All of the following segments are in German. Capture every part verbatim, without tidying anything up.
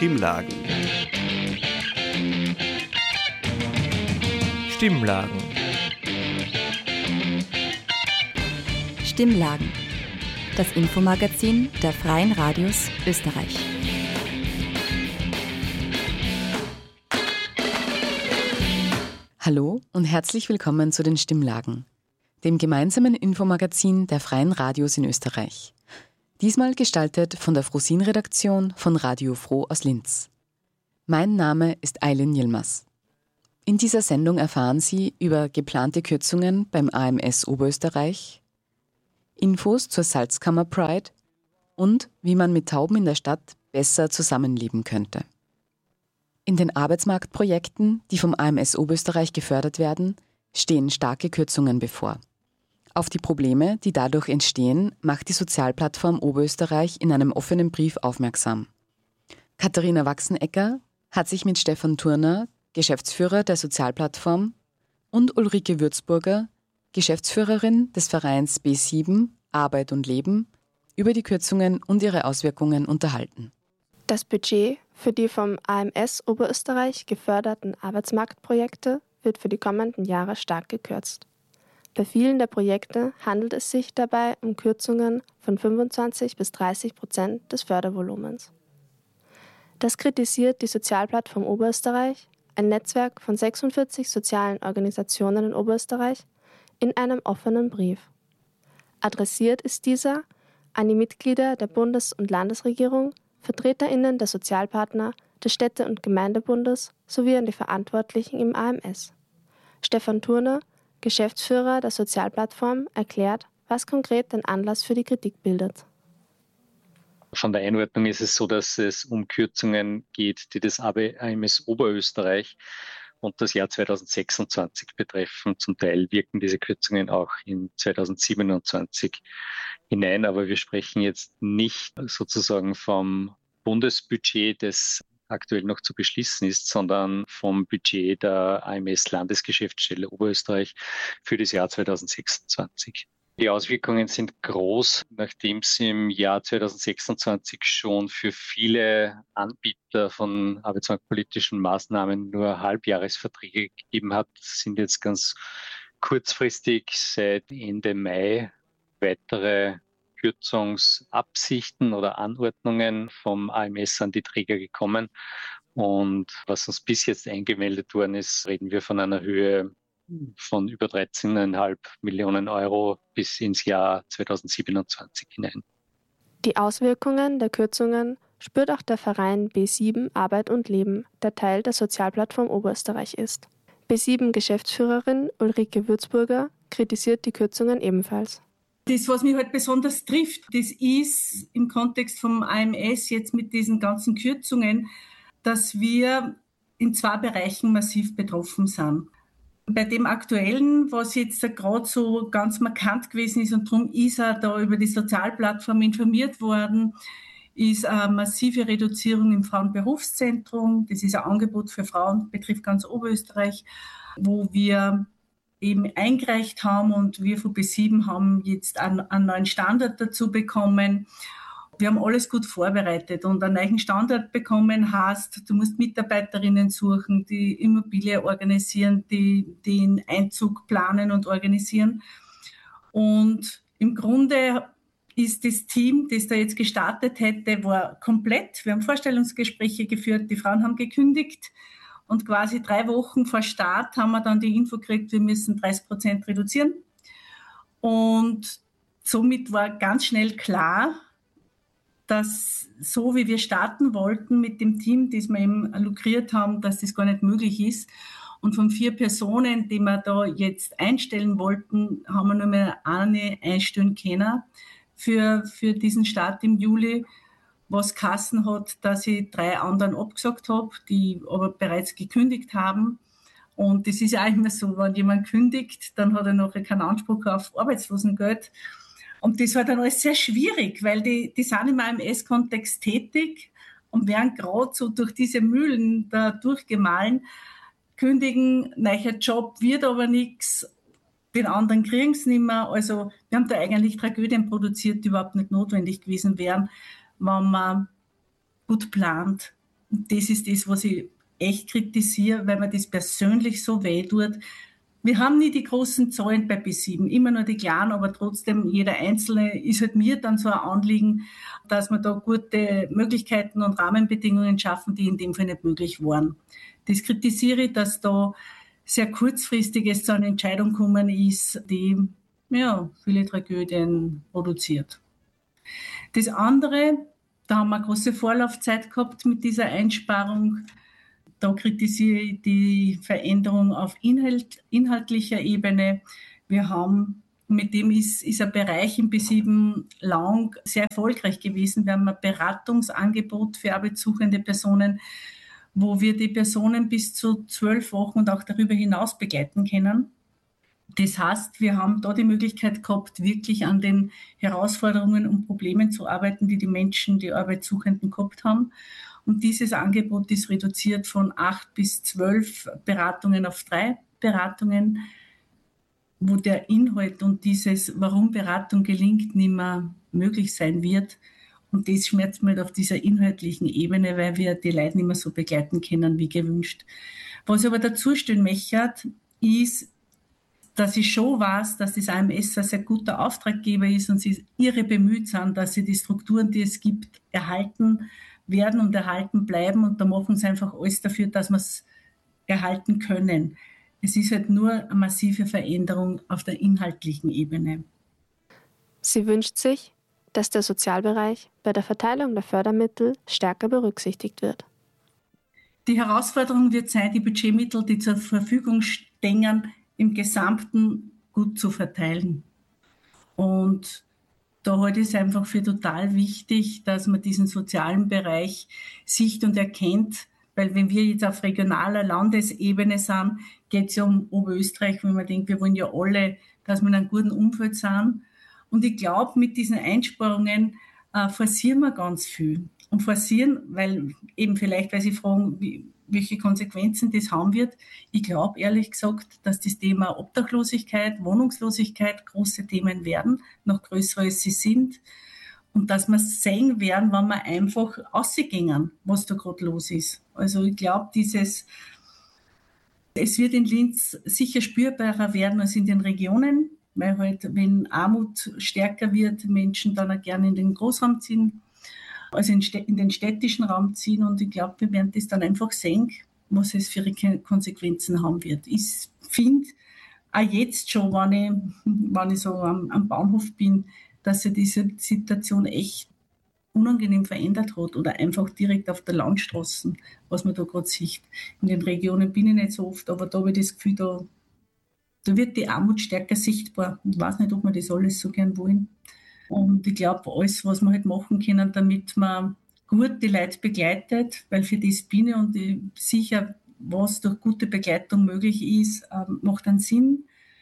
Stimmlagen. Stimmlagen. Stimmlagen. Das Infomagazin der Freien Radios Österreich. Hallo und herzlich willkommen zu den Stimmlagen, dem gemeinsamen Infomagazin der Freien Radios in Österreich. Diesmal gestaltet von der Frosin-Redaktion von Radio Froh aus Linz. Mein Name ist Aylin Yilmaz. In dieser Sendung erfahren Sie über geplante Kürzungen beim A M S Oberösterreich, Infos zur Salzkammer Pride und wie man mit Tauben in der Stadt besser zusammenleben könnte. In den Arbeitsmarktprojekten, die vom A M S Oberösterreich gefördert werden, stehen starke Kürzungen bevor. Auf die Probleme, die dadurch entstehen, macht die Sozialplattform Oberösterreich in einem offenen Brief aufmerksam. Katharina Wachsenecker hat sich mit Stefan Turner, Geschäftsführer der Sozialplattform, und Ulrike Würzburger, Geschäftsführerin des Vereins B sieben, Arbeit und Leben, über die Kürzungen und ihre Auswirkungen unterhalten. Das Budget für die vom A M S Oberösterreich geförderten Arbeitsmarktprojekte wird für die kommenden Jahre stark gekürzt. Bei vielen der Projekte handelt es sich dabei um Kürzungen von fünfundzwanzig bis dreißig Prozent des Fördervolumens. Das kritisiert die Sozialplattform Oberösterreich, ein Netzwerk von sechsundvierzig sozialen Organisationen in Oberösterreich, in einem offenen Brief. Adressiert ist dieser an die Mitglieder der Bundes- und Landesregierung, VertreterInnen der Sozialpartner, des Städte- und Gemeindebundes sowie an die Verantwortlichen im A M S. Stefan Turner, Geschäftsführer der Sozialplattform, erklärt, was konkret den Anlass für die Kritik bildet. Von der Einordnung ist es so, dass es um Kürzungen geht, die das A M S Oberösterreich und das Jahr zweitausendsechsundzwanzig betreffen. Zum Teil wirken diese Kürzungen auch in zweitausendsiebenundzwanzig hinein, aber wir sprechen jetzt nicht sozusagen vom Bundesbudget, das aktuell noch zu beschließen ist, sondern vom Budget der A M S-Landesgeschäftsstelle Oberösterreich für das Jahr zweitausendsechsundzwanzig. Die Auswirkungen sind groß, nachdem es im Jahr zweitausendsechsundzwanzig schon für viele Anbieter von arbeitsmarktpolitischen Maßnahmen nur Halbjahresverträge gegeben hat, sind jetzt ganz kurzfristig seit Ende Mai weitere Kürzungsabsichten oder Anordnungen vom A M S an die Träger gekommen. Und was uns bis jetzt eingemeldet worden ist, reden wir von einer Höhe von über dreizehn Komma fünf Millionen Euro bis ins Jahr zweitausendsiebenundzwanzig hinein. Die Auswirkungen der Kürzungen spürt auch der Verein B sieben Arbeit und Leben, der Teil der Sozialplattform Oberösterreich ist. B sieben Geschäftsführerin Ulrike Würzburger kritisiert die Kürzungen ebenfalls. Das, was mich halt besonders trifft, das ist im Kontext vom A M S jetzt mit diesen ganzen Kürzungen, dass wir in zwei Bereichen massiv betroffen sind. Bei dem Aktuellen, was jetzt gerade so ganz markant gewesen ist und darum ist er da über die Sozialplattform informiert worden, ist eine massive Reduzierung im Frauenberufszentrum. Das ist ein Angebot für Frauen, betrifft ganz Oberösterreich, wo wir eben eingereicht haben und wir von B sieben haben jetzt einen, einen neuen Standard dazu bekommen. Wir haben alles gut vorbereitet und einen neuen Standard bekommen heißt, du musst Mitarbeiterinnen suchen, die Immobilie organisieren, die den Einzug planen und organisieren. Und im Grunde ist das Team, das da jetzt gestartet hätte, war komplett. Wir haben Vorstellungsgespräche geführt, die Frauen haben gekündigt. Und quasi drei Wochen vor Start haben wir dann die Info gekriegt, wir müssen dreißig Prozent reduzieren. Und somit war ganz schnell klar, dass so wie wir starten wollten mit dem Team, das wir eben lukriert haben, dass das gar nicht möglich ist. Und von vier Personen, die wir da jetzt einstellen wollten, haben wir nur mehr eine einstellen können für, für diesen Start im Juli, was geheißen hat, dass ich drei anderen abgesagt habe, die aber bereits gekündigt haben. Und das ist ja auch immer so, wenn jemand kündigt, dann hat er nachher keinen Anspruch auf Arbeitslosengeld. Und das war dann alles sehr schwierig, weil die, die sind im A M S-Kontext tätig und werden gerade so durch diese Mühlen da durchgemahlen, kündigen, neuer Job wird aber nichts, den anderen kriegen es nicht mehr. Also wir haben da eigentlich Tragödien produziert, die überhaupt nicht notwendig gewesen wären, wenn man gut plant Und das ist das, was ich echt kritisiere, weil mir das persönlich so weh tut. Wir haben nie die großen Zahlen bei B sieben, immer nur die kleinen, aber trotzdem jeder Einzelne ist halt mir dann so ein Anliegen, dass wir da gute Möglichkeiten und Rahmenbedingungen schaffen, die in dem Fall nicht möglich waren. Das kritisiere ich, dass da sehr kurzfristig es zu einer Entscheidung gekommen ist, die ja, viele Tragödien produziert. Das andere, da haben wir eine große Vorlaufzeit gehabt mit dieser Einsparung. Da kritisiere ich die Veränderung auf Inhalt, inhaltlicher Ebene. Wir haben, mit dem ist, ist ein Bereich im B sieben lang sehr erfolgreich gewesen. Wir haben ein Beratungsangebot für arbeitssuchende Personen, wo wir die Personen bis zu zwölf Wochen und auch darüber hinaus begleiten können. Das heißt, wir haben da die Möglichkeit gehabt, wirklich an den Herausforderungen und Problemen zu arbeiten, die die Menschen, die Arbeitssuchenden gehabt haben. Und dieses Angebot ist reduziert von acht bis zwölf Beratungen auf drei Beratungen, wo der Inhalt und dieses, warum Beratung gelingt, nicht mehr möglich sein wird. Und das schmerzt mir auf dieser inhaltlichen Ebene, weil wir die Leute nicht mehr so begleiten können wie gewünscht. Was ich aber dazu stellen möchte, ist, dass ich schon weiß, dass das A M S ein sehr guter Auftraggeber ist und sie irre bemüht sind, dass sie die Strukturen, die es gibt, erhalten werden und erhalten bleiben. Und da machen sie einfach alles dafür, dass wir es erhalten können. Es ist halt nur eine massive Veränderung auf der inhaltlichen Ebene. Sie wünscht sich, dass der Sozialbereich bei der Verteilung der Fördermittel stärker berücksichtigt wird. Die Herausforderung wird sein, die Budgetmittel, die zur Verfügung stehen, im Gesamten gut zu verteilen. Und da halte ich es einfach für total wichtig, dass man diesen sozialen Bereich sieht und erkennt, weil wenn wir jetzt auf regionaler Landesebene sind, geht es ja um Oberösterreich, wenn man denkt, wir wollen ja alle, dass wir in einem guten Umfeld sind. Und ich glaube, mit diesen Einsparungen äh, forcieren wir ganz viel. Und forcieren, weil eben vielleicht, weil Sie fragen, wie, welche Konsequenzen das haben wird. Ich glaube ehrlich gesagt, dass das Thema Obdachlosigkeit, Wohnungslosigkeit große Themen werden, noch größer als sie sind. Und dass wir sehen werden, wenn wir einfach rausgehen, was da gerade los ist. Also ich glaube, dieses, es wird in Linz sicher spürbarer werden als in den Regionen, weil halt, wenn Armut stärker wird, Menschen dann auch gerne in den Großraum ziehen, also in, in den städtischen Raum ziehen. Und ich glaube, wir werden das dann einfach sehen, was es für Konsequenzen haben wird. Ich finde auch jetzt schon, wenn ich, wenn ich so am, am Bahnhof bin, dass sich diese Situation echt unangenehm verändert hat oder einfach direkt auf der Landstraße, was man da gerade sieht. In den Regionen bin ich nicht so oft, aber da habe ich das Gefühl, da, da wird die Armut stärker sichtbar. Ich weiß nicht, ob wir das alles so gern wollen. Und ich glaube, alles, was wir halt machen können, damit man gut die Leute begleitet, weil für das bin ich und ich sicher, was durch gute Begleitung möglich ist, macht einen Sinn.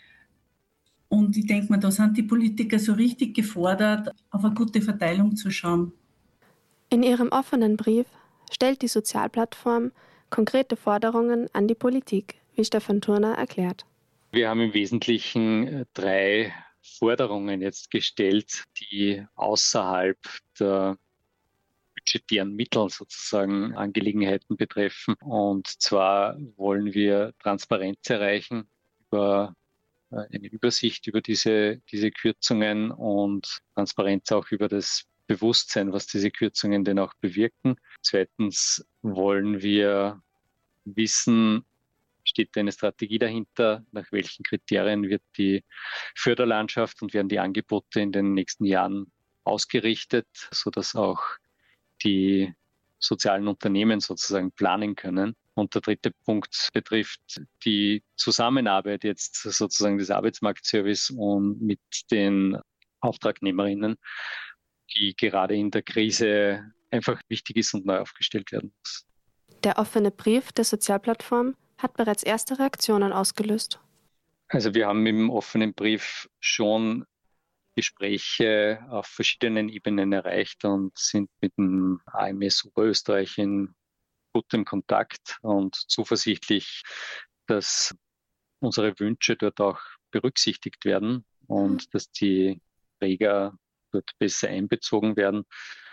Und ich denke mir, da sind die Politiker so richtig gefordert, auf eine gute Verteilung zu schauen. In ihrem offenen Brief stellt die Sozialplattform konkrete Forderungen an die Politik, wie Stefan Thurner erklärt. Wir haben im Wesentlichen drei Forderungen jetzt gestellt, die außerhalb der budgetären Mittel sozusagen Angelegenheiten betreffen. Und zwar wollen wir Transparenz erreichen über eine Übersicht über diese, diese Kürzungen und Transparenz auch über das Bewusstsein, was diese Kürzungen denn auch bewirken. Zweitens wollen wir wissen, steht da eine Strategie dahinter, nach welchen Kriterien wird die Förderlandschaft und werden die Angebote in den nächsten Jahren ausgerichtet, sodass auch die sozialen Unternehmen sozusagen planen können. Und der dritte Punkt betrifft die Zusammenarbeit jetzt sozusagen des Arbeitsmarktservice und mit den Auftragnehmerinnen, die gerade in der Krise einfach wichtig ist und neu aufgestellt werden muss. Der offene Brief der Sozialplattform hat bereits erste Reaktionen ausgelöst. Also wir haben im offenen Brief schon Gespräche auf verschiedenen Ebenen erreicht und sind mit dem A M S Oberösterreich in gutem Kontakt und zuversichtlich, dass unsere Wünsche dort auch berücksichtigt werden und dass die Träger dort besser einbezogen werden.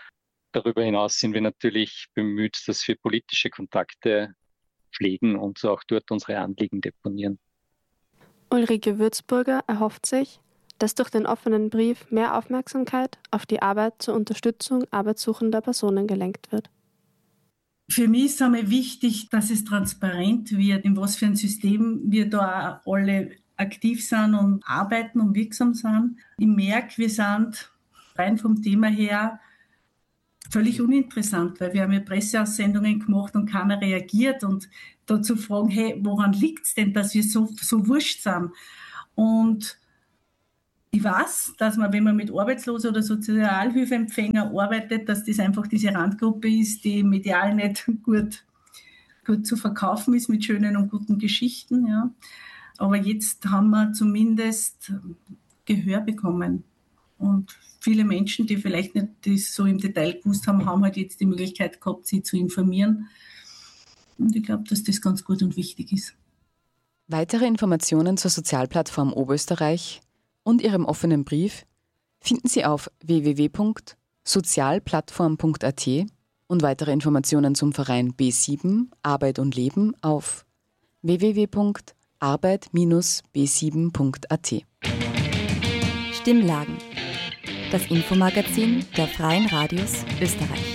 darüber hinaus sind wir natürlich bemüht, dass wir politische Kontakte pflegen und auch dort unsere Anliegen deponieren. Ulrike Würzburger erhofft sich, dass durch den offenen Brief mehr Aufmerksamkeit auf die Arbeit zur Unterstützung arbeitssuchender Personen gelenkt wird. Für mich ist es wichtig, dass es transparent wird, in was für ein System wir da alle aktiv sind und arbeiten und wirksam sind. Ich merke, wir sind rein vom Thema her völlig uninteressant, weil wir haben ja Presseaussendungen gemacht und keiner reagiert und da zu fragen, hey, woran liegt es denn, dass wir so, so wurscht sind? Und ich weiß, dass man, wenn man mit Arbeitslosen oder Sozialhilfeempfängern arbeitet, dass das einfach diese Randgruppe ist, die medial nicht gut, gut zu verkaufen ist mit schönen und guten Geschichten. Ja. Aber jetzt haben wir zumindest Gehör bekommen. Und viele Menschen, die vielleicht nicht das so im Detail gewusst haben, haben halt jetzt die Möglichkeit gehabt, sie zu informieren. Und ich glaube, dass das ganz gut und wichtig ist. Weitere Informationen zur Sozialplattform Oberösterreich und ihrem offenen Brief finden Sie auf w w w punkt sozialplattform punkt a t und weitere Informationen zum Verein B sieben Arbeit und Leben auf w w w punkt arbeit Bindestrich b sieben punkt a t. Stimmlagen. Das Infomagazin der Freien Radios Österreich.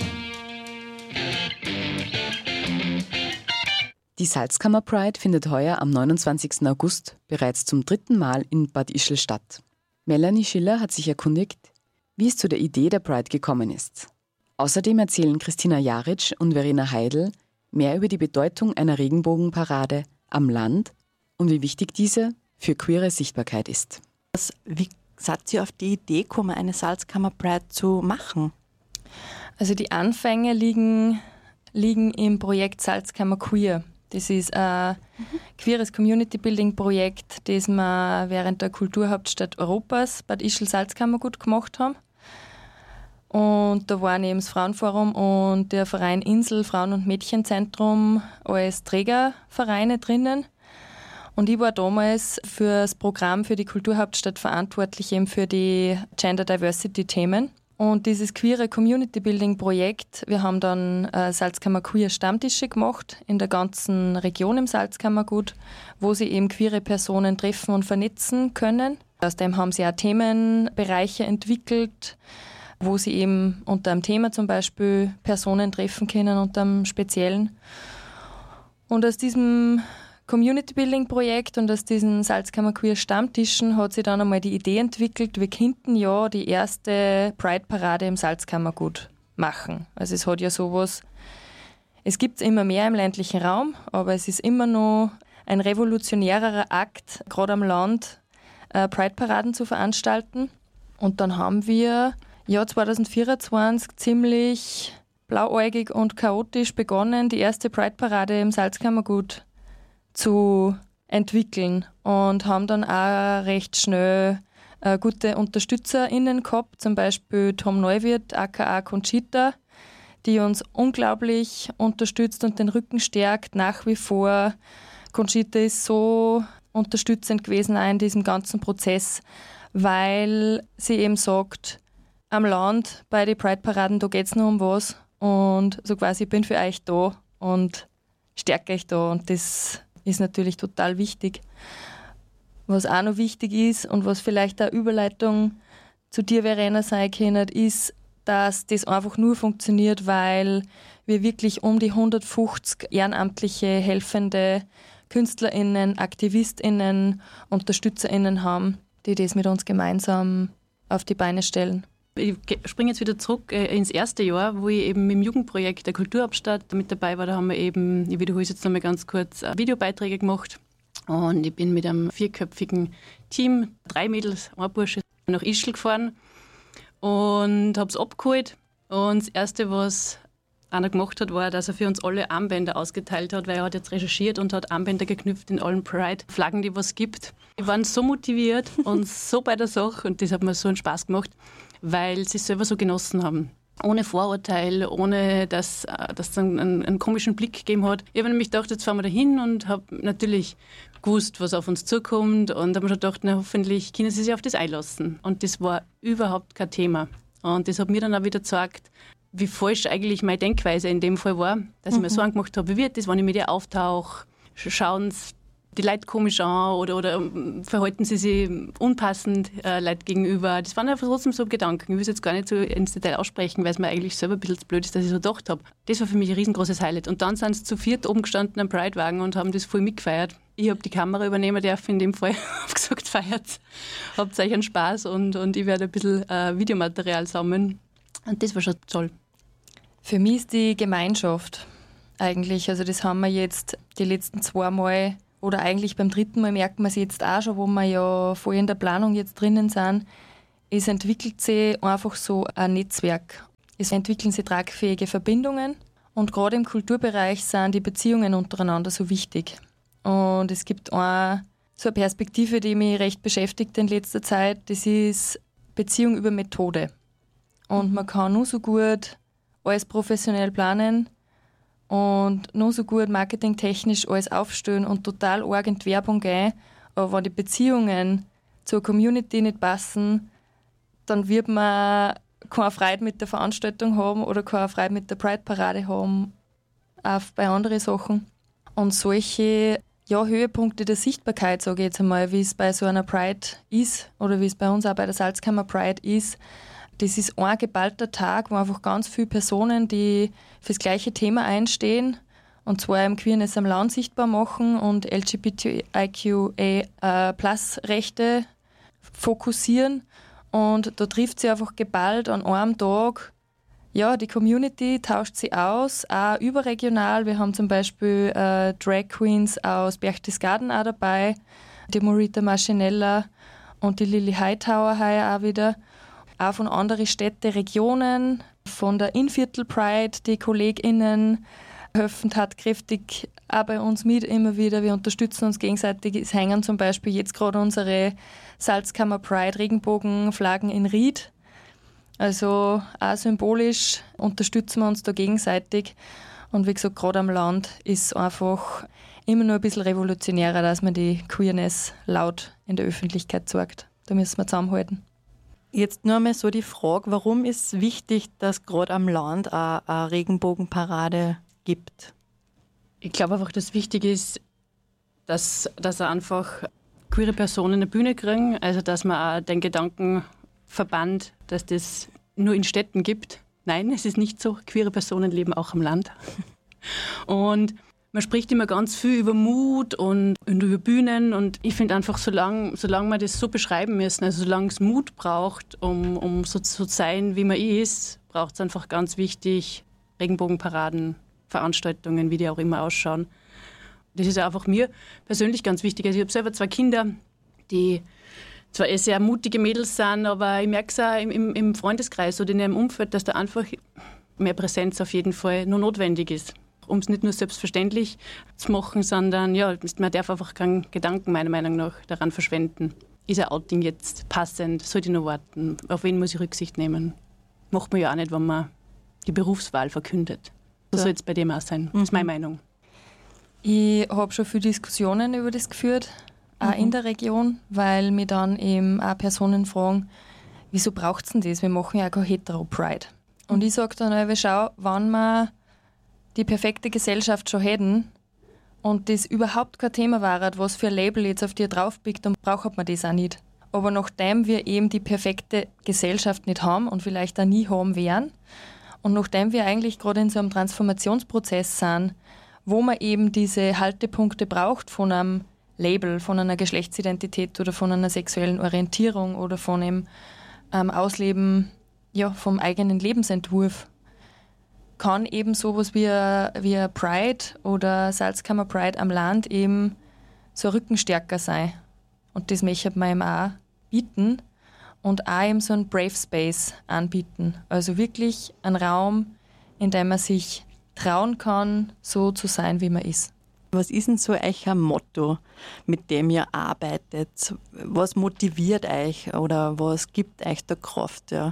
Die Salzkammer Pride findet heuer am neunundzwanzigsten August bereits zum dritten Mal in Bad Ischl statt. Melanie Schiller hat sich erkundigt, wie es zu der Idee der Pride gekommen ist. Außerdem erzählen Christina Jaric und Verena Heidel mehr über die Bedeutung einer Regenbogenparade am Land und wie wichtig diese für queere Sichtbarkeit ist. Wie seid ihr auf die Idee gekommen, eine Salzkammer Pride zu machen? Also die Anfänge liegen, liegen im Projekt Salzkammer Queer. Das ist ein mhm. queeres Community-Building-Projekt, das wir während der Kulturhauptstadt Europas, Bad Ischl-Salzkammergut, gemacht haben. Und da waren eben das Frauenforum und der Verein Insel Frauen- und Mädchenzentrum als Trägervereine drinnen. Und ich war damals für das Programm für die Kulturhauptstadt verantwortlich, eben für die Gender Diversity-Themen. Und dieses queere Community-Building-Projekt, wir haben dann äh, Salzkammer Queer Stammtische gemacht in der ganzen Region im Salzkammergut, wo sie eben queere Personen treffen und vernetzen können. Aus dem haben sie auch Themenbereiche entwickelt, wo sie eben unter einem Thema zum Beispiel Personen treffen können, unter einem speziellen. Und aus diesem Community-Building-Projekt und aus diesen Salzkammer Queer Stammtischen hat sich dann einmal die Idee entwickelt, wir könnten ja die erste Pride-Parade im Salzkammergut machen. Also es hat ja sowas, es gibt es immer mehr im ländlichen Raum, aber es ist immer noch ein revolutionärer Akt, gerade am Land, äh, Pride-Paraden zu veranstalten. Und dann haben wir ja zwanzig vierundzwanzig ziemlich blauäugig und chaotisch begonnen, die erste Pride-Parade im Salzkammergut zu entwickeln und haben dann auch recht schnell äh, gute UnterstützerInnen gehabt, zum Beispiel Tom Neuwirth, aka Conchita, die uns unglaublich unterstützt und den Rücken stärkt nach wie vor. Conchita ist so unterstützend gewesen auch in diesem ganzen Prozess, weil sie eben sagt, am Land bei den Pride-Paraden, da geht es nur um was und so quasi, ich bin für euch da und stärke euch da und das ist natürlich total wichtig. Was auch noch wichtig ist und was vielleicht eine Überleitung zu dir, Verena, sein kann, ist, dass das einfach nur funktioniert, weil wir wirklich um die hundertfünfzig ehrenamtliche, helfende KünstlerInnen, AktivistInnen, UnterstützerInnen haben, die das mit uns gemeinsam auf die Beine stellen. Ich springe jetzt wieder zurück ins erste Jahr, wo ich eben im Jugendprojekt der Kulturhauptstadt mit dabei war. Da haben wir eben, ich wiederhole es jetzt nochmal ganz kurz, Videobeiträge gemacht. Und ich bin mit einem vierköpfigen Team, drei Mädels, ein Bursche, nach Ischl gefahren und habe es abgeholt. Und das Erste, was einer gemacht hat, war, dass er für uns alle Armbänder ausgeteilt hat, weil er hat jetzt recherchiert und hat Armbänder geknüpft in allen Pride-Flaggen, die es gibt. Die waren so motiviert und so bei der Sache und das hat mir so einen Spaß gemacht, weil sie es selber so genossen haben. Ohne Vorurteil, ohne dass es einen, einen, einen komischen Blick gegeben hat. Ich habe nämlich gedacht, jetzt fahren wir da hin und habe natürlich gewusst, was auf uns zukommt und habe mir schon gedacht, na, hoffentlich können sie sich auf das einlassen. Und das war überhaupt kein Thema. Und das hat mir dann auch wieder gezeigt, wie falsch eigentlich meine Denkweise in dem Fall war, dass mhm. ich mir Sorgen gemacht habe, wie wird das, wenn ich mit ihr auftauche, schauen sie die Leute komisch an oder, oder verhalten sie sich unpassend äh, Leute gegenüber. Das waren einfach trotzdem so Gedanken. Ich will es jetzt gar nicht so ins Detail aussprechen, weil es mir eigentlich selber ein bisschen zu blöd ist, dass ich so gedacht habe. Das war für mich ein riesengroßes Highlight. Und dann sind sie zu viert oben gestanden am Pride-Wagen und haben das voll mitgefeiert. Ich habe die Kamera übernehmen dürfen in dem Fall. Ich habe gesagt, feiert, habt euch einen Spaß und, und ich werde ein bisschen äh, Videomaterial sammeln. Und das war schon toll. Für mich ist die Gemeinschaft eigentlich, also das haben wir jetzt die letzten zwei Mal oder eigentlich beim dritten Mal merkt man es jetzt auch schon, wo wir ja voll in der Planung jetzt drinnen sind. Es entwickelt sich einfach so ein Netzwerk. Es entwickeln sich tragfähige Verbindungen und gerade im Kulturbereich sind die Beziehungen untereinander so wichtig. Und es gibt auch so eine Perspektive, die mich recht beschäftigt in letzter Zeit, das ist Beziehung über Methode. Und man kann nur so gut alles professionell planen und nur so gut marketingtechnisch alles aufstellen und total arg in die Werbung gehen. Aber wenn die Beziehungen zur Community nicht passen, dann wird man keine Freude mit der Veranstaltung haben oder keine Freude mit der Pride-Parade haben, auch bei anderen Sachen. Und solche ja, Höhepunkte der Sichtbarkeit, sage ich jetzt einmal, wie es bei so einer Pride ist oder wie es bei uns auch bei der Salzkammer Pride ist, das ist ein geballter Tag, wo einfach ganz viele Personen, die für das gleiche Thema einstehen, und zwar im Queerness am Land sichtbar machen und L G B T I Q A Plus Rechte fokussieren. Und da trifft sie einfach geballt an einem Tag. Ja, die Community tauscht sie aus, auch überregional. Wir haben zum Beispiel äh, Drag Queens aus Berchtesgaden auch dabei, die Morita Maschinella und die Lilly Hightower heuer auch wieder. Auch von anderen Städten, Regionen, von der Innviertel Pride, die KollegInnen helfen tatkräftig auch bei uns mit immer wieder. Wir unterstützen uns gegenseitig. Es hängen zum Beispiel jetzt gerade unsere Salzkammer Pride Regenbogenflaggen in Ried. Also auch symbolisch unterstützen wir uns da gegenseitig. Und wie gesagt, gerade am Land ist es einfach immer nur ein bisschen revolutionärer, dass man die Queerness laut in der Öffentlichkeit zeigt. Da müssen wir zusammenhalten. Jetzt nur einmal so die Frage, warum ist es wichtig, dass gerade am Land eine, eine Regenbogenparade gibt? Ich glaube einfach, dass wichtig ist, dass, dass einfach queere Personen eine Bühne kriegen, also dass man auch den Gedanken verbannt, dass das nur in Städten gibt. Nein, es ist nicht so. Queere Personen leben auch am Land. Und man spricht immer ganz viel über Mut und, und über Bühnen und ich finde einfach, solange, solange wir das so beschreiben müssen, also solange es Mut braucht, um, um so zu sein, wie man ist, braucht es einfach ganz wichtig Regenbogenparaden, Veranstaltungen, wie die auch immer ausschauen. Das ist einfach mir persönlich ganz wichtig. Also ich habe selber zwei Kinder, die zwar eh sehr mutige Mädels sind, aber ich merke es auch im, im Freundeskreis oder in ihrem Umfeld, dass da einfach mehr Präsenz auf jeden Fall nur notwendig ist. Um es nicht nur selbstverständlich zu machen, sondern ja, man darf einfach keinen Gedanken meiner Meinung nach daran verschwenden. Ist ein Outing jetzt passend? Soll ich noch warten? Auf wen muss ich Rücksicht nehmen? Macht man ja auch nicht, wenn man die Berufswahl verkündet. So ja. Soll es bei dem auch sein. Das ist meine Meinung. Ich habe schon viele Diskussionen über das geführt, auch mhm. in der Region, weil mir dann eben auch Personen fragen, wieso braucht es denn das? Wir machen ja keine Hetero-Pride. Und ich sage dann, schau, wenn wir die perfekte Gesellschaft schon hätten und das überhaupt kein Thema war, was für ein Label jetzt auf dir draufpickt, dann braucht man das auch nicht. Aber nachdem wir eben die perfekte Gesellschaft nicht haben und vielleicht auch nie haben werden und nachdem wir eigentlich gerade in so einem Transformationsprozess sind, wo man eben diese Haltepunkte braucht von einem Label, von einer Geschlechtsidentität oder von einer sexuellen Orientierung oder von einem ähm, Ausleben ja, vom eigenen Lebensentwurf, kann eben sowas wie ein, wie ein Pride oder Salzkammer Pride am Land eben so ein Rückenstärker sein. Und das möchte man ihm auch bieten und auch eben so einen Brave Space anbieten. Also wirklich einen Raum, in dem man sich trauen kann, so zu sein, wie man ist. Was ist denn so euch ein Motto, mit dem ihr arbeitet? Was motiviert euch oder was gibt euch da Kraft? Ja?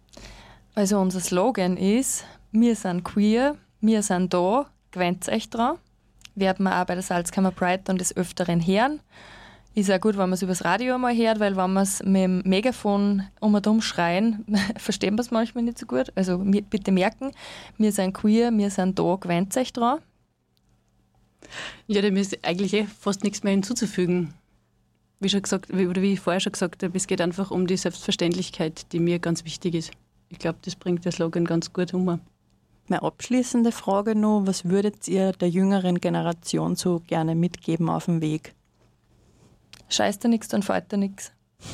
Also unser Slogan ist: Wir sind queer, wir sind da, gewöhnt euch dran. Werden wir auch bei der Salzkammer Pride dann des Öfteren hören. Ist auch gut, wenn man es übers Radio mal hört, weil wenn wir es mit dem Megafon um und um schreien, verstehen wir es manchmal nicht so gut. Also wir, bitte merken, wir sind queer, wir sind da, gewöhnt euch dran. Ja, dem ist eigentlich eh fast nichts mehr hinzuzufügen. Wie schon gesagt, wie, oder wie ich vorher schon gesagt habe, es geht einfach um die Selbstverständlichkeit, die mir ganz wichtig ist. Ich glaube, das bringt der Slogan ganz gut um. Meine abschließende Frage noch, was würdet ihr der jüngeren Generation so gerne mitgeben auf dem Weg? Scheiß dir nichts, dann fällt dir nichts.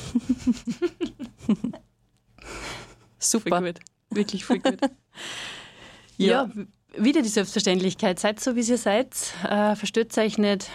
Super. Voll gut. Wirklich voll gut. Ja. ja, wieder die Selbstverständlichkeit. Seid so, wie ihr seid. Äh, verstört euch nicht.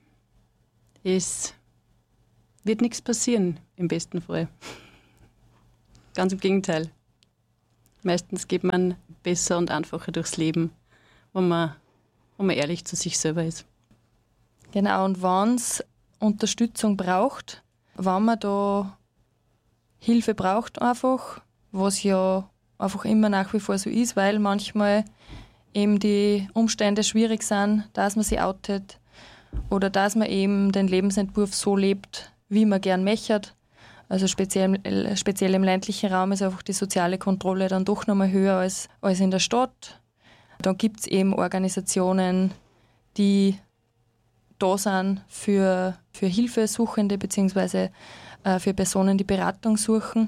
Es wird nichts passieren, im besten Fall. Ganz im Gegenteil. Meistens geht man besser und einfacher durchs Leben, wenn man, wenn man ehrlich zu sich selber ist. Genau, und wenn es Unterstützung braucht, wenn man da Hilfe braucht einfach, was ja einfach immer nach wie vor so ist, weil manchmal eben die Umstände schwierig sind, dass man sich outet oder dass man eben den Lebensentwurf so lebt, wie man gern möchte. Also speziell, speziell im ländlichen Raum ist einfach die soziale Kontrolle dann doch nochmal höher als, als in der Stadt. Dann gibt es eben Organisationen, die da sind für, für Hilfesuchende bzw. äh, für Personen, die Beratung suchen.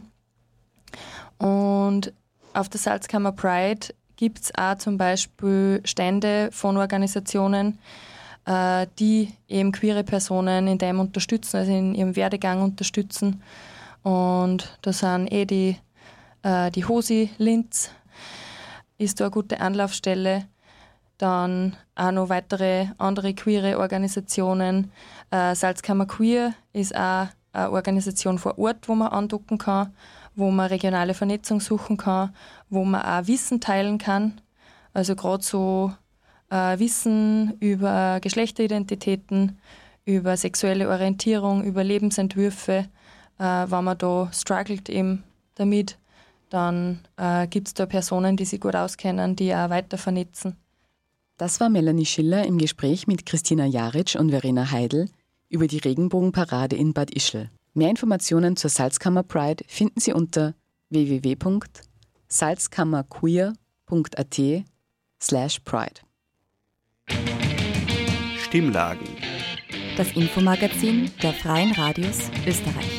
Und auf der Salzkammer Pride gibt es auch zum Beispiel Stände von Organisationen, äh, die eben queere Personen in dem unterstützen, also in ihrem Werdegang unterstützen. Und da sind eh die, äh, die Hosi Linz, ist da eine gute Anlaufstelle. Dann auch noch weitere andere queere Organisationen. Äh, Salzkammer Queer ist auch eine Organisation vor Ort, wo man andocken kann, wo man regionale Vernetzung suchen kann, wo man auch Wissen teilen kann. Also gerade so äh, Wissen über Geschlechteridentitäten, über sexuelle Orientierung, über Lebensentwürfe. Äh, wenn man da struggelt eben damit, dann äh, gibt es da Personen, die sich gut auskennen, die auch weiter vernetzen. Das war Melanie Schiller im Gespräch mit Christina Jaric und Verena Heidel über die Regenbogenparade in Bad Ischl. Mehr Informationen zur Salzkammer Pride finden Sie unter w w w punkt salzkammerqueer punkt a t slash pride. Stimmlagen. Das Infomagazin der Freien Radios Österreich.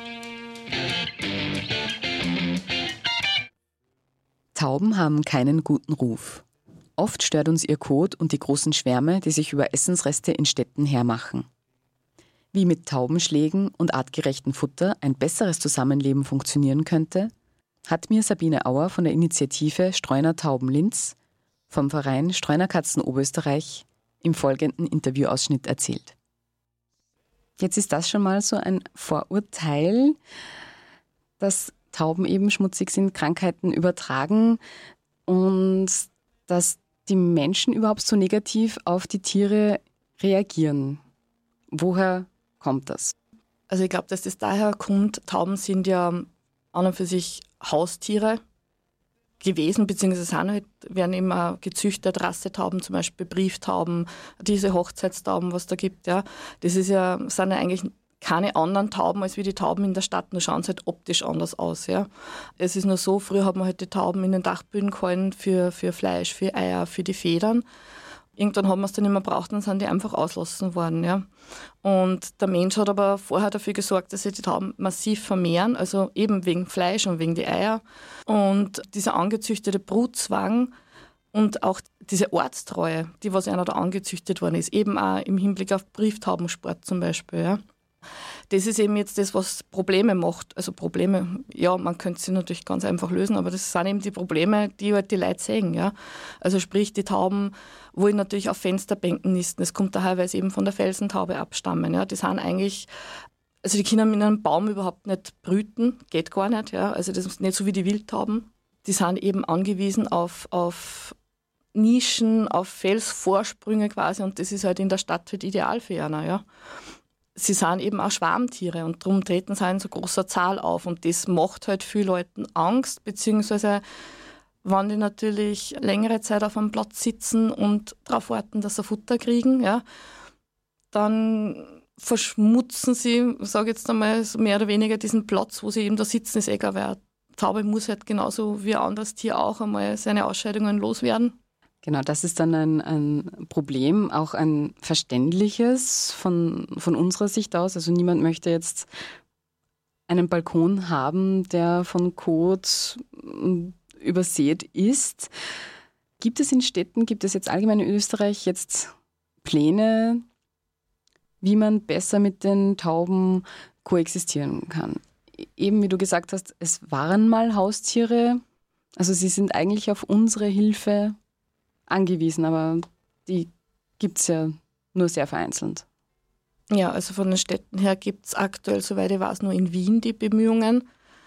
Tauben haben keinen guten Ruf. Oft stört uns ihr Kot und die großen Schwärme, die sich über Essensreste in Städten hermachen. Wie mit Taubenschlägen und artgerechtem Futter ein besseres Zusammenleben funktionieren könnte, hat mir Sabine Auer von der Initiative Streuner Tauben Linz vom Verein Streuner Katzen Oberösterreich im folgenden Interviewausschnitt erzählt. Jetzt ist das schon mal so ein Vorurteil, dass Tauben eben schmutzig sind, Krankheiten übertragen und dass die Menschen überhaupt so negativ auf die Tiere reagieren. Woher kommt das? Also ich glaube, dass das daher kommt, Tauben sind ja an und für sich Haustiere gewesen, beziehungsweise sind halt, werden immer gezüchtet, Rassetauben, zum Beispiel Brieftauben, diese Hochzeitstauben, was da gibt. Ja. Das ist ja, sind ja eigentlich keine anderen Tauben als wie die Tauben in der Stadt, nur schauen sie halt optisch anders aus. Ja. Es ist nur so, früher hat man halt die Tauben in den Dachböden gehalten für, für Fleisch, für Eier, für die Federn. Irgendwann haben wir es dann nicht mehr braucht, dann sind die einfach auslassen worden. Ja. Und der Mensch hat aber vorher dafür gesorgt, dass sich die Tauben massiv vermehren, also eben wegen Fleisch und wegen die Eier. Und dieser angezüchtete Brutzwang und auch diese Ortstreue, die was einer da angezüchtet worden ist, eben auch im Hinblick auf Brieftaubensport zum Beispiel. Ja. Das ist eben jetzt das, was Probleme macht. Also Probleme, ja, man könnte sie natürlich ganz einfach lösen, aber das sind eben die Probleme, die halt die Leute sehen. Ja. Also sprich, die Tauben wollen natürlich auf Fensterbänken nisten. Das kommt daher, weil sie eben von der Felsentaube abstammen. Ja. Die sind eigentlich, also die können mit einem Baum überhaupt nicht brüten, geht gar nicht. Ja. Also das ist nicht so wie die Wildtauben. Die sind eben angewiesen auf, auf Nischen, auf Felsvorsprünge quasi und das ist halt in der Stadt halt ideal für einer, ja. Sie sind eben auch Schwarmtiere und darum treten sie in so großer Zahl auf und das macht halt vielen Leuten Angst, beziehungsweise wenn die natürlich längere Zeit auf einem Platz sitzen und darauf warten, dass sie Futter kriegen, ja, dann verschmutzen sie, sage jetzt einmal, mehr oder weniger diesen Platz, wo sie eben da sitzen, ist egal, weil eine Taube muss halt genauso wie ein anderes Tier auch einmal seine Ausscheidungen loswerden. Genau, das ist dann ein, ein Problem, auch ein verständliches von, von unserer Sicht aus. Also niemand möchte jetzt einen Balkon haben, der von Kot übersät ist. Gibt es in Städten, gibt es jetzt allgemein in Österreich jetzt Pläne, wie man besser mit den Tauben koexistieren kann? Eben wie du gesagt hast, es waren mal Haustiere, also sie sind eigentlich auf unsere Hilfe angewiesen, aber die gibt es ja nur sehr vereinzelt. Ja, also von den Städten her gibt es aktuell, soweit ich weiß, nur in Wien die Bemühungen.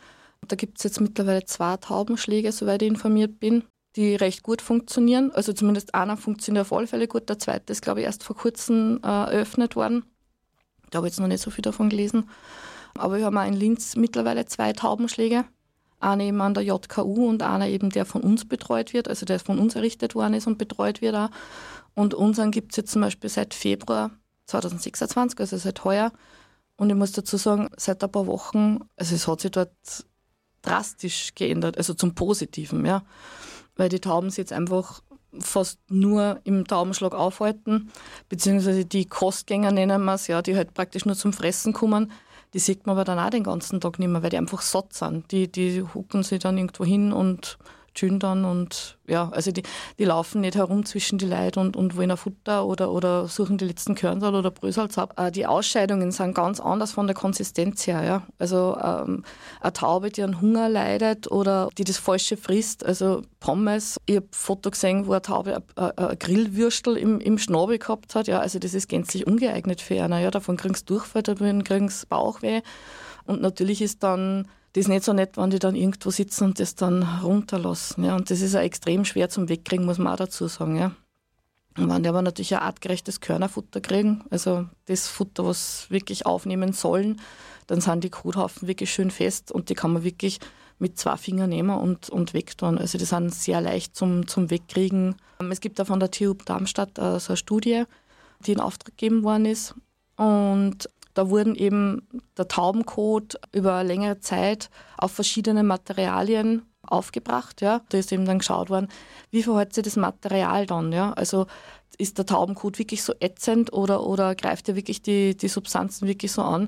Da gibt es jetzt mittlerweile zwei Taubenschläge, soweit ich informiert bin, die recht gut funktionieren. Also zumindest einer funktioniert auf alle Fälle gut, der zweite ist, glaube ich, erst vor kurzem äh, eröffnet worden. Da habe ich jetzt noch nicht so viel davon gelesen. Aber wir haben auch in Linz mittlerweile zwei Taubenschläge. Einer eben an der J K U und einer eben, der von uns betreut wird, also der von uns errichtet worden ist und betreut wird auch. Und unseren gibt es jetzt zum Beispiel seit Februar zwanzig sechsundzwanzig, also seit heuer. Und ich muss dazu sagen, seit ein paar Wochen, also es hat sich dort drastisch geändert, also zum Positiven, ja. Weil die Tauben sich jetzt einfach fast nur im Taubenschlag aufhalten, beziehungsweise die Kostgänger nennen wir es, ja, die halt praktisch nur zum Fressen kommen. Die sieht man aber dann auch den ganzen Tag nicht mehr, weil die einfach satt sind. Die, die hucken sich dann irgendwo hin und chillen dann und ja, also die, die laufen nicht herum zwischen die Leute und, und wollen ein Futter oder, oder suchen die letzten Körnsal oder Brösals ab. Äh, die Ausscheidungen sind ganz anders von der Konsistenz her. Ja. Also ähm, eine Taube, die an Hunger leidet oder die das Falsche frisst, also Pommes. Ich habe ein Foto gesehen, wo eine Taube ein Grillwürstel im, im Schnabel gehabt hat. Ja, also das ist gänzlich ungeeignet für einen. Ja. Davon kriegst du Durchfall, davon kriegst du Bauchweh. Und natürlich ist dann das ist nicht so nett, wenn die dann irgendwo sitzen und das dann runterlassen. Ja. Und das ist auch extrem schwer zum Wegkriegen, muss man auch dazu sagen. Ja. Und wenn die aber natürlich ein artgerechtes Körnerfutter kriegen, also das Futter, was wirklich aufnehmen sollen, dann sind die Kothaufen wirklich schön fest und die kann man wirklich mit zwei Fingern nehmen und, und wegtun. Also die sind sehr leicht zum, zum Wegkriegen. Es gibt auch von der T U Darmstadt so eine Studie, die in Auftrag gegeben worden ist. Und da wurden eben der Taubenkot über längere Zeit auf verschiedene Materialien aufgebracht. Ja. Da ist eben dann geschaut worden, wie verhält sich das Material dann. Ja. Also ist der Taubenkot wirklich so ätzend oder, oder greift er wirklich die, die Substanzen wirklich so an?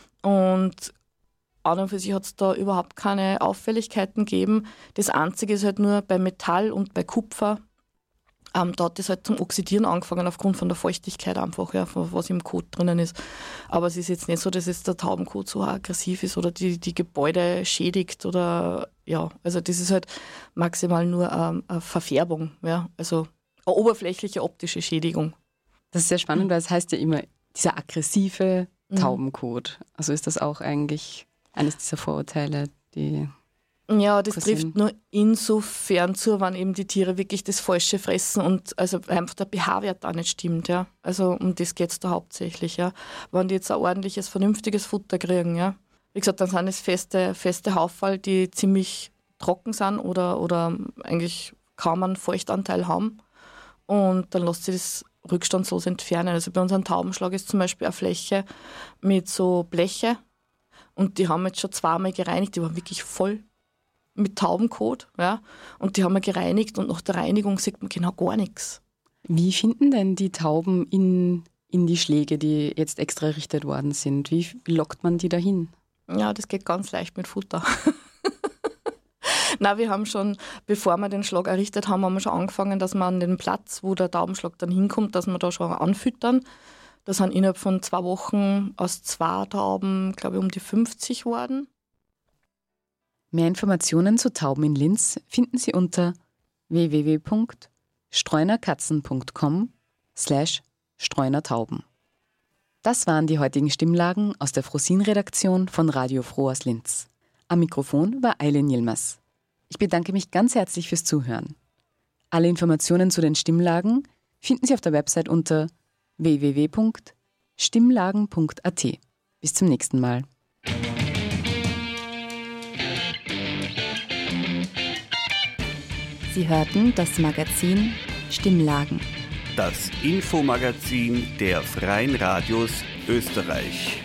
Und an und für sich hat es da überhaupt keine Auffälligkeiten gegeben. Das Einzige ist halt nur bei Metall und bei Kupfer. Ähm, da hat das halt zum Oxidieren angefangen, aufgrund von der Feuchtigkeit einfach, ja, was im Kot drinnen ist. Aber es ist jetzt nicht so, dass jetzt der Taubenkot so aggressiv ist oder die, die Gebäude schädigt oder, ja, also das ist halt maximal nur ähm, eine Verfärbung, ja, also eine oberflächliche optische Schädigung. Das ist sehr spannend, weil es heißt ja immer, dieser aggressive Taubenkot. Also ist das auch eigentlich eines dieser Vorurteile, die... Ja, das trifft nur insofern zu, wenn eben die Tiere wirklich das Falsche fressen und also einfach der pH-Wert auch nicht stimmt, ja. Also um das geht es da hauptsächlich, ja. Wenn die jetzt ein ordentliches, vernünftiges Futter kriegen, ja. Wie gesagt, dann sind es feste, feste Haufall, die ziemlich trocken sind oder, oder eigentlich kaum einen Feuchtanteil haben. Und dann lässt sich das rückstandslos entfernen. Also bei unserem Taubenschlag ist zum Beispiel eine Fläche mit so Bleche und die haben jetzt schon zweimal gereinigt, die waren wirklich voll mit Taubenkot, ja, und die haben wir gereinigt und nach der Reinigung sieht man genau gar nichts. Wie finden denn die Tauben in, in die Schläge, die jetzt extra errichtet worden sind? Wie lockt man die dahin? Ja, das geht ganz leicht mit Futter. Nein, wir haben schon, bevor wir den Schlag errichtet haben, haben wir schon angefangen, dass wir an den Platz, wo der Taubenschlag dann hinkommt, dass wir da schon anfüttern. Das sind innerhalb von zwei Wochen aus zwei Tauben, glaube ich, um die fünfzig geworden. Mehr Informationen zu Tauben in Linz finden Sie unter w w w punkt streunerkatzen punkt com slash streunertauben. Das waren die heutigen Stimmlagen aus der Frosin-Redaktion von Radio Froh aus Linz. Am Mikrofon war Eileen Yilmaz. Ich bedanke mich ganz herzlich fürs Zuhören. Alle Informationen zu den Stimmlagen finden Sie auf der Website unter w w w punkt stimmlagen punkt a t. Bis zum nächsten Mal. Sie hörten das Magazin Stimmlagen. Das Infomagazin der Freien Radios Österreich.